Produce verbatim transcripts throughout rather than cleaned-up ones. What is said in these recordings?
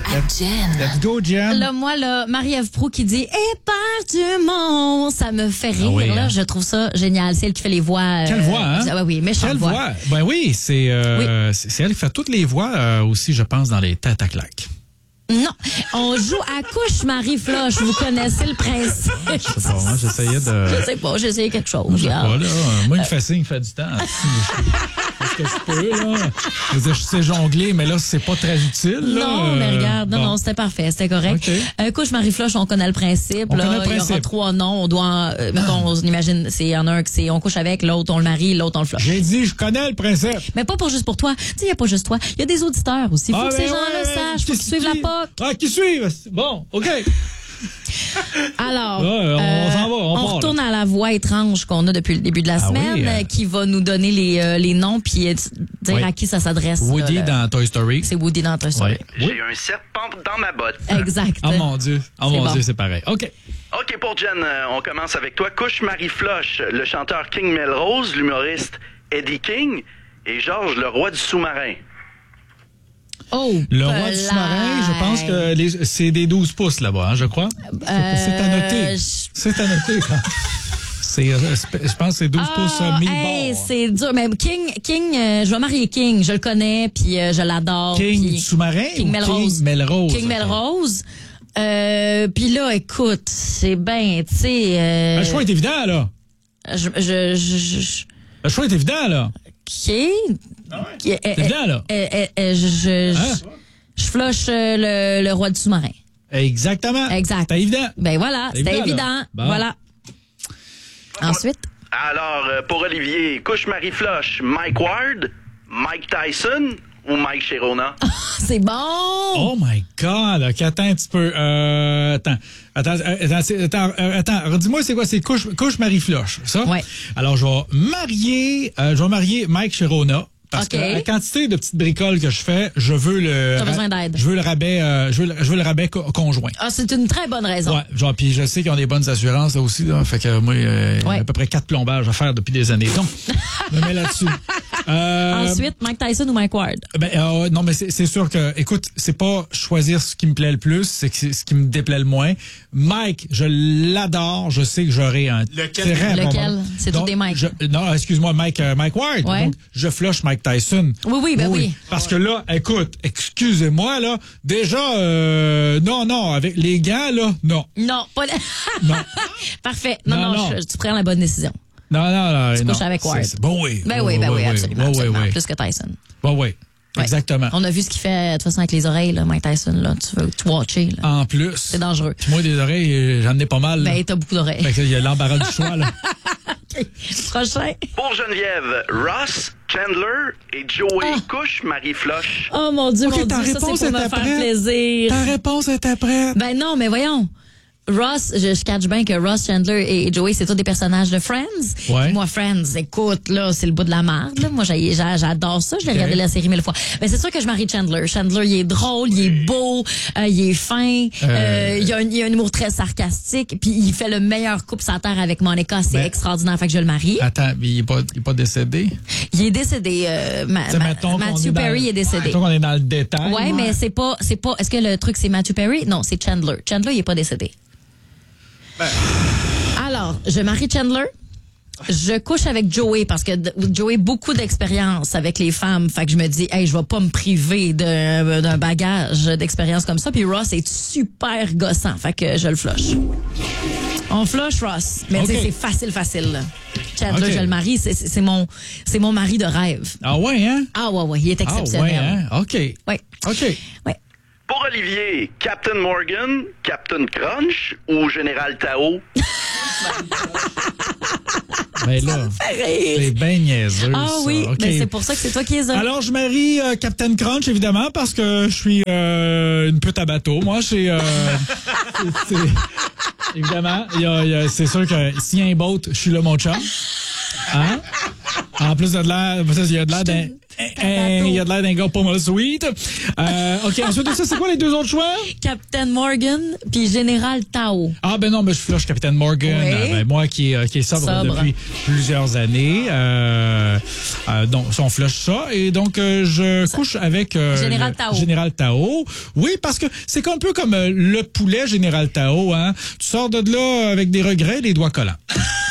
Jen. Let's go, Jen. Là, moi, là, Marie-Ève Proulx qui dit éperdument, ça me fait rire. Ah oui, là, hein? je trouve ça génial. C'est elle qui fait les voix. Euh, Quelle voix, hein? Ah, oui, méchante Quelle voix. voix? Ben oui, c'est euh, oui. c'est elle qui fait toutes les voix euh, aussi, je pense, dans les têtes à claques. Non, on joue à couche Marie-Floche. Vous connaissez le principe. Je sais pas, moi, j'essayais de... Je sais pas, j'ai essayé quelque chose. Je sais là. pas, là. Moi, il me fait signe, il me fait du temps. Est-ce que je peux, là? Je veux dire, je sais jongler, mais là, c'est pas très utile, là. Non, mais regarde, non, bon. non, c'était parfait, c'était correct. Okay. Euh, couche Marie-Floche, on connaît le principe. On là. connaît le Il y aura principe. trois noms. On doit, euh, mettons, on imagine, c'est il y en a un qui c'est on couche avec, l'autre on le marie, l'autre on le floche. J'ai dit, je connais le principe. Mais pas pour juste pour toi. Tu sais, il n'y a pas juste toi. Il y a des auditeurs aussi. Il faut Ah, que ben ces gens-là ouais, sachent. Faut qu'ils qui- suivent la qui- P O C. Ah, qui suivent? Bon, OK. Alors, Ouais, on s'en va, on part, retourne là. à la voix étrange qu'on a depuis le début de la Ah semaine, oui, euh. euh, qui va nous donner les, euh, les noms puis euh, dire Oui. à qui ça s'adresse. Woody là, le- dans Toy Story. C'est Woody dans Toy Story. Ouais. Oui. J'ai un serpent dans ma botte. Exact. Oh mon Dieu. Oh C'est mon bon. Dieu, c'est pareil. OK. OK, pour Jen, euh, on commence avec toi. Couche Marie-Floche, le chanteur King Melrose, l'humoriste Eddie King et Georges, le roi du sous-marin. Oh, Le roi du pelaille. sous-marin, je pense que les- c'est des douze pouces là-bas, hein, je crois. C'est- c'est à noter. Euh, je- C'est à noter. C'est, euh, je pense que c'est douze pouces euh, Ah, mis hey, bord. c'est dur. Mais King, King, euh, je vais marier King. Je le connais, puis euh, je l'adore. King puis- du sous-marin King ou Melrose. King Melrose? King Melrose. Euh, puis là, écoute, c'est bien, tu sais. Euh, Le choix est évident, là. je, je, je, je, Le choix est évident, là. OK. Qui- euh, C'est évident, là. euh, euh, euh, je, je, Hein? je, je flush euh, le, le roi du sous-marin. Exactement. Exact. C'est évident. Ben voilà, C'est c'était évident, évident. là. Bon. Voilà. Ensuite, Alors, euh, pour Olivier, couche Marie-Floche, Mike Ward, Mike Tyson ou Mike Sherona? c'est bon. Oh my God! OK, attends un petit peu. Euh, attends. Attends, euh, attends, c'est- attends, euh, attends. Dis-moi, c'est quoi? C'est couche, couche Marie-Floche, ça? Ouais. Alors, je vais marier, euh, je vais marier Mike Sherona. Parce OK. que la quantité de petites bricoles que je fais, je veux le. T'as besoin d'aide. Je veux le rabais, euh, je veux le, je veux le rabais co- conjoint. Ah, c'est une très bonne raison. Ouais, genre, puis je sais qu'ils ont des bonnes assurances là aussi, là. Fait que moi, euh, il y a Ouais. à peu près quatre plombages à faire depuis des années. Donc, je me mets là-dessus. Euh, Ensuite, Mike Tyson ou Mike Ward? ben, euh, non, mais c'est c'est sûr que, écoute, c'est pas choisir ce qui me plaît le plus, c'est que c'est ce qui me déplaît le moins. Mike, je l'adore, je sais que j'aurai un. Lequel? très bon Lequel? moment. C'est Donc, tous des Mike. je- non, excuse-moi, Mike, euh, Mike Ward. Ouais. Donc, je flush Mike Tyson. Oui, oui, ben oui. Parce que là, écoute, excusez-moi, là, déjà, euh, non, non, avec les gants, là, non. Non, pas le... Non. Parfait. Non, non, Non, non. je- tu prends la bonne décision. Non, non, non. Tu non. couches avec Ward. C'est- c'est- Bon, oui. Ben oui, ben oui, absolument. Oui, absolument. oui, oui. Plus que Tyson. Bon, oui. Ouais. Exactement. On a vu ce qu'il fait, de toute façon, avec les oreilles, là, Mike Tyson, là. Tu veux te watcher, là. En plus. C'est dangereux. Puis moi, des oreilles, euh, j'en ai pas mal. là. Ben, t'as beaucoup d'oreilles. Fait que il y a l'embarras du choix, là. OK. Prochain. Pour Geneviève, Ross, Chandler et Joey, Ah. couche Marie-Floche. Oh, mon Dieu, OK, mon ta Dieu, ça, c'est réponse pour me était faire prête. plaisir. Ta réponse était prête. Ben non, mais voyons. Ross, je, je catch bien que Ross, Chandler et Joey, c'est tous des personnages de Friends. Ouais. Puis moi, Friends, écoute, là, c'est le bout de la marde. Là. Moi, j'ai- j'ai- j'adore ça. Je l'ai regardé la série mille fois. Mais c'est sûr que je marie Chandler. Chandler, il est drôle, il est beau, euh, il est fin, euh, Euh, il, a un, il a un humour très sarcastique, puis il fait le meilleur couple sur la terre avec Monica. C'est Ben- extraordinaire. Fait que je le marie. Attends, mais il est pas, il est pas décédé? Il est décédé. Euh, Ma- T'sais, Ma- mettons qu'on Matthew est dans- Perry est décédé. Mettons qu'on est dans le détail. Ouais, mais c'est pas, c'est pas. Est-ce que le truc c'est Matthew Perry? Non, c'est Chandler. Chandler, il est pas décédé. Alors, je marie Chandler. Je couche avec Joey parce que d- Joey a beaucoup d'expérience avec les femmes. Fait que je me dis, hey, je vais pas me priver d'un d'un bagage d'expérience comme ça. Puis Ross est super gossant. Fait que je le flush. On flush Ross. Mais tu sais, OK. c'est facile, facile. là. Chandler, OK. je le marie. C'est- C'est c'est mon, c'est mon mari de rêve. Ah ouais, hein? Ah ouais, ouais, il est Ah ouais, exceptionnel. hein? OK. Ouais. OK. Ouais. Pour Olivier, Captain Morgan, Captain Crunch ou Général Tao? Ben là, c'est bien niaiseux, Ah ça. oui, OK. ben c'est pour ça que c'est toi qui les as. Alors, je marie euh, Captain Crunch, évidemment, parce que je suis euh, une pute à bateau. Moi, c'est... Euh, c'est- c'est- évidemment, il y a- il y a- c'est sûr que s'il y a un boat, je suis là, mon chum. Hein? En plus de l'air, il y a de l'air d'un... Eh, il y a de l'air d'un gars pas mal sweet. Euh, OK, ensuite de ça, c'est quoi les deux autres choix? Captain Morgan puis Général Tao. Ah ben non, ben je flush Capitaine Morgan. Oui. Euh, ben, moi qui, euh, qui est sobre, Sobre. depuis plusieurs années. Euh, euh, donc, on flush ça. Et donc, euh, je ça. couche avec euh, Général Tao. Général Tao. Oui, parce que c'est un peu comme euh, le poulet Général Tao. Hein? Tu sors de là avec des regrets, des doigts collants.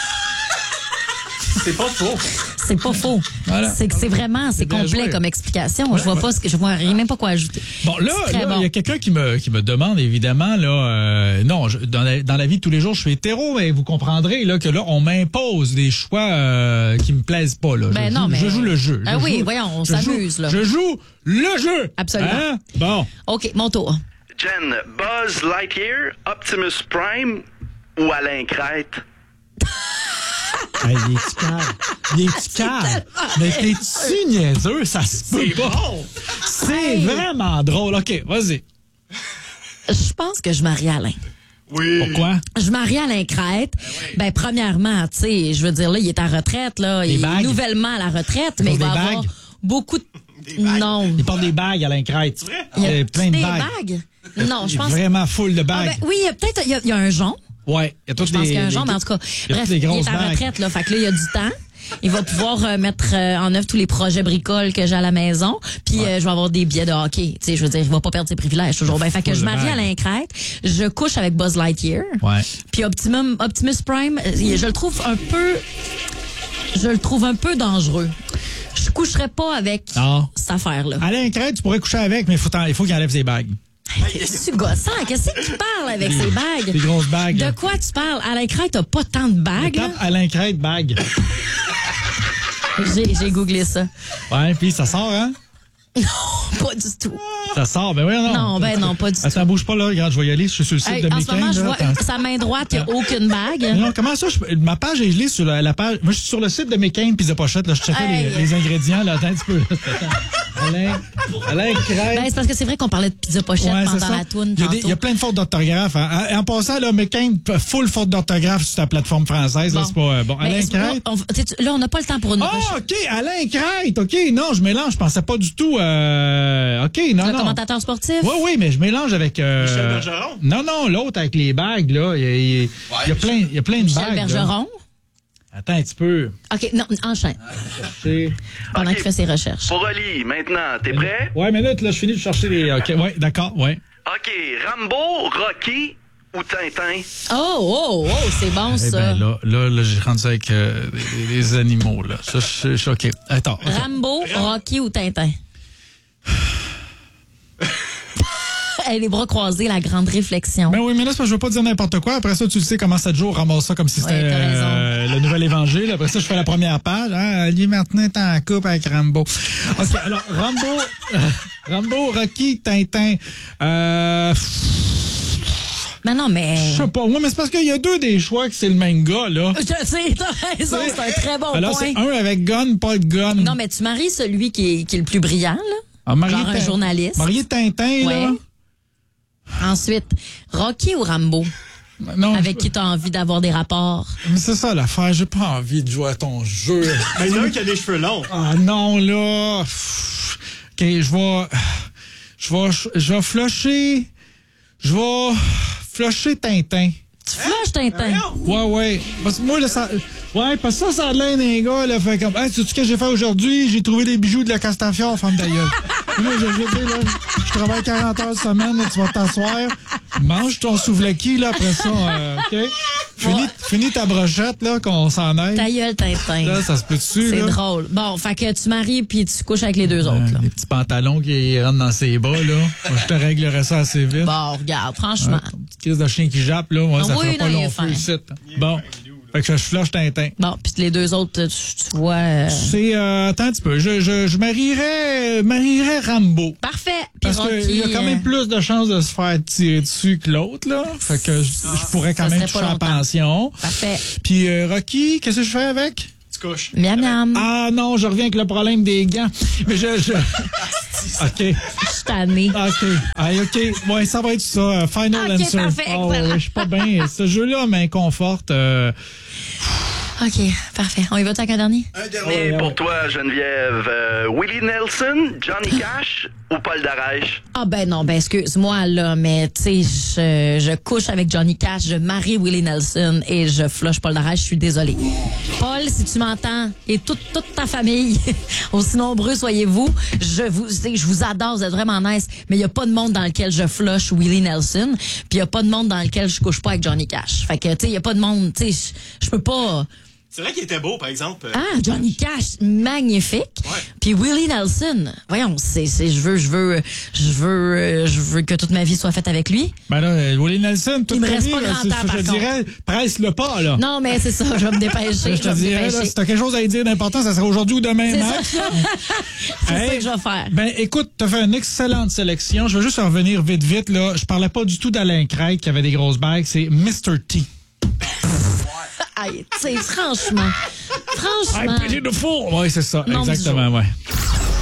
C'est pas faux. C'est pas faux. Voilà. C'est que c'est vraiment, c'est complet joué. Comme explication. Ouais, je vois ouais. pas ce que, je vois rien, même pas quoi ajouter. Bon, là, il bon. y a quelqu'un qui me, qui me demande, évidemment, là, euh, non, je, dans, la, dans la vie de tous les jours, je suis hétéro, mais vous comprendrez, là, que là, on m'impose des choix, euh, qui me plaisent pas, là. Ben je, non, joue, mais... je joue le jeu. Ah je oui, joue, voyons, on je s'amuse, joue, là. Je joue le jeu. Absolument. Hein? Bon. OK, mon tour. Jen, Buzz Lightyear, Optimus Prime ou Alain Crête? Hey, il est-tu calme? Il est-tu calme? Mais t'es-tu niaiseux? Ça se peut C'est pas. bon. C'est Hey. vraiment drôle. OK, vas-y. Je pense que je marie Alain. Oui. Pourquoi? Je marie Alain Crête. Ben, premièrement, tu sais, je veux dire, là, il est à retraite, là. Des il bagues? est nouvellement à la retraite, mais il des va bagues? avoir beaucoup de... Des bagues? Non. Il porte des bagues, Alain Crête. C'est vrai? Il y a plein de des bagues. bagues? Non, Il je est pense... vraiment full de Ah, bagues. ben, oui, il y a peut-être, il y a, il y a un jonc. Ouais, il y a toutes Je pense les, qu'il y a un les- jonc, mais en tout cas, il y a bref, toutes les il grosses est à bagues. retraite, là. Fait que là, il y a du temps. Il va pouvoir euh, mettre euh, en œuvre tous les projets bricoles que j'ai à la maison. Puis euh, je vais avoir des billets de hockey. Tu sais, je veux dire, il va pas perdre ses privilèges toujours. Ben, fait que Full je de marie bagues. Alain Crête. Je couche avec Buzz Lightyear. Ouais. Puis Optimum, Optimus Prime, euh, je le trouve un peu, je le trouve un peu dangereux. Je coucherais pas avec Non. cette affaire-là. Alain Crête, tu pourrais coucher avec, mais il faut, t'en- il faut qu'il enlève ses bagues. C'est gossant. Qu'est-ce que tu parles avec ces bagues? Des grosses bagues. De quoi tu parles? Alain Crête t'as pas tant de bagues, là? Tape Alain Crête, bague. J'ai, j'ai googlé ça. Ouais, puis ça sort, hein? Non, pas du tout. Ça sort, ben oui, non. Non, ben non, pas du tout. Attends, bouge pas là, regarde, je vais y aller, je suis sur le site Hey, de en mes ce moment, je là, vois attends. sa main droite, il n'y a aucune bague. Non, comment ça? Je, ma page est gelée sur la, la page. Moi, je suis sur le site de McCain Pizza Pochette. Là, je checkais Hey. les, les ingrédients. Là, attends un petit peu. Là, attends. Alain, Alain Crête. Ben, c'est parce que c'est vrai qu'on parlait de pizza pochette Ouais, c'est pendant ça. la toune. Il y, a des- tantôt. il y a plein de fautes d'orthographe. Hein. En, en passant, là, McCain, full faute d'orthographe sur ta plateforme française. Là, Bon. c'est pas euh, bon. Mais Alain c'est- Crête. on- on- tu- là, on n'a pas le temps pour une Ah, recherche. OK, Alain Crête. OK, non, je mélange. Je pensais pas du tout. Euh, OK, non, Le non. commentateur sportif. Oui, oui, mais je mélange avec... Euh, Michel Bergeron? Non, non, l'autre avec les bagues, là. Il y a, il y a- il y a plein, il y a plein de Michel bagues. là. Bergeron. Attends un petit peu. OK, non, enchaîne. C'est... Pendant OK. qu'il fait ses recherches. Pour Oli, maintenant, t'es prêt? Ouais, minute, là, je finis de chercher les... OK, ouais, d'accord, ouais. OK, Rambo, Rocky ou Tintin? Oh, oh, oh, c'est bon, Eh ça. ben là, là, là j'ai rendu ça avec euh, les, les animaux, là. Ça, je suis OK. Attends. OK. Rambo, Rocky ou Tintin? Elle les bras croisés, la grande réflexion. Ben oui, mais là, c'est parce que je veux pas dire n'importe quoi. Après ça, tu le sais comment sept jours ramasse ça comme si c'était Ouais, t'as raison. euh, le nouvel évangile. Après ça, je fais la première page. Hein, Olivier Martin est en couple avec Rambo. OK, alors, Rambo, euh, Rambo, Rocky, Tintin. Euh, Mais non, mais... je sais pas. Ouais, mais c'est parce qu'il y a deux des choix que c'est le même gars, là. Je sais, t'as raison, c'est un très bon Alors, point. c'est un avec gun, pas de gun. Non, mais tu maries celui qui est, qui est le plus brillant, là. Ah, Marié genre un Tin- journaliste. Marié Tintin, Ouais. là. Ensuite, Rocky ou Rambo, Non, avec qui t'as envie d'avoir des rapports. mais c'est ça l'affaire. J'ai pas envie de jouer à ton jeu. Mais il y en a un qui a des cheveux longs. Ah non, là. Pff. OK, je vais... Je vais... Je vais flusher... Je vais flusher Tintin. Tu flushes Tintin. Ouais, ouais. Parce que moi, là, ça... Ouais, parce que ça, ça a l'air d'un gars, là, fait comme... Hey, sais-tu ce que j'ai fait aujourd'hui? J'ai trouvé des bijoux de la Castafiore, femme d'ailleurs. Moi, je veux dire, là, je travaille quarante heures semaine, là, tu vas t'asseoir, mange ton souvlaki, là, après ça, euh, OK? Finis, finis ta brochette, là, qu'on s'en aille. Ta gueule, Tintin. Là, ça se peut dessus, C'est là. drôle. Bon, fait que tu maries puis tu couches avec les deux autres, là. Euh, des petits pantalons qui rentrent dans ses bas, là. Moi, je te réglerais ça assez vite. Bon, regarde, franchement. Ton petit crise de chien qui jappe, là. Moi, Ah ça oui, fait pas non, il est long fin. feu ici. Bon. Fait que je flush Tintin. Bon, puis les deux autres, tu, tu vois... euh, C'est, euh, attends un petit peu. Je, je, je marierais, marierais Rambo. Parfait. Puis Parce Rocky, qu'il y a quand même euh, plus de chances de se faire tirer dessus que l'autre, là. Fait que je, je pourrais quand Ça même serait toucher pas la longtemps. pension. Parfait. Puis euh, Rocky, qu'est-ce que je fais avec? Tu couches. Miam, miam. Ah non, je reviens avec le problème des gants. Mais je... je... OK. Je suis tannée. OK. Ah, OK. Ouais, ça va être ça. euh, Final OK, answer. parfait, Ah, ouais, excellent. ouais, je suis pas bien. Ce jeu-là m'inconforte. Euh... OK, parfait. On y va avec un dernier? Un dernier pour toi, Geneviève. Euh, Willie Nelson, Johnny Cash ou Paul Darèche? Ah ben non, ben excuse-moi là, mais tu sais, je, je couche avec Johnny Cash, je marie Willie Nelson et je flush Paul Darèche, je suis désolée. Paul, si tu m'entends, et toute, toute ta famille, aussi nombreux soyez-vous, je vous je vous adore, vous êtes vraiment nice, mais il y a pas de monde dans lequel je flush Willie Nelson, puis il y a pas de monde dans lequel je couche pas avec Johnny Cash. Fait que tu sais, il y a pas de monde, tu sais, je, je peux pas. C'est vrai qu'il était beau, par exemple. Ah, Johnny Cash, magnifique. Ouais. Puis Willie Nelson, voyons, c'est, c'est, je veux, je veux, je veux, euh, je veux que toute ma vie soit faite avec lui. Ben là, Willie Nelson, toute Il me ta reste vie, pas là, grand c'est- temps, je par te contre. dirais, presse-le pas, là. Non, mais c'est ça, je vais me dépêcher. Je te vais me dirais, là, dépêcher. si t'as quelque chose à lui dire d'important, ça serait aujourd'hui ou demain C'est max. ça. C'est Hey, ça que je vais faire. Ben, écoute, t'as fait une excellente sélection. Je veux juste revenir vite, vite, là. Je parlais pas du tout d'Alain Craig qui avait des grosses bagues. C'est mister T. Aïe, tu sais, franchement, franchement. the fool. Oui, c'est ça. Nom du Exactement, jour. ouais.